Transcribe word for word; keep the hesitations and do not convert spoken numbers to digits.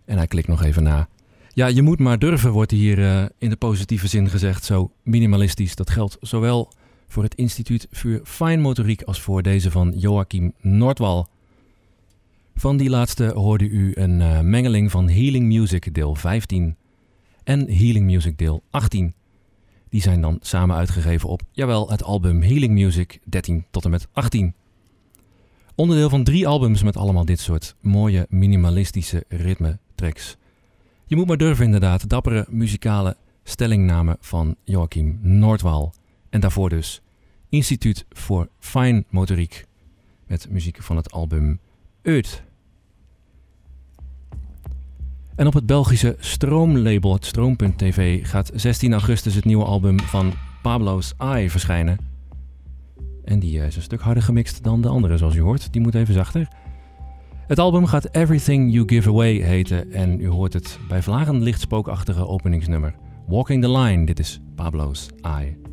En hij klikt nog even na. Ja, je moet maar durven, wordt hier uh, in de positieve zin gezegd. Zo minimalistisch. Dat geldt zowel voor het Instituut voor Fijnmotoriek als voor deze van Joachim Nordwall. Van die laatste hoorde u een uh, mengeling van Healing Music deel vijftien en Healing Music deel achttien. Die zijn dan samen uitgegeven op, jawel, het album Healing Music dertien tot en met achttien. Onderdeel van drie albums met allemaal dit soort mooie minimalistische ritmetracks. Je moet maar durven inderdaad, dappere muzikale stellingname van Joachim Nordwall. En daarvoor dus Instituut voor Fijnmotoriek met muziek van het album Uit. En op het Belgische Stroomlabel, het Stroom punt t v, gaat zestien augustus het nieuwe album van Pablo's Eye verschijnen. En die is een stuk harder gemixt dan de andere, zoals u hoort. Die moet even zachter. Het album gaat Everything You Give Away heten en u hoort het bij vlagen licht spookachtige openingsnummer. Walking the Line, dit is Pablo's Eye.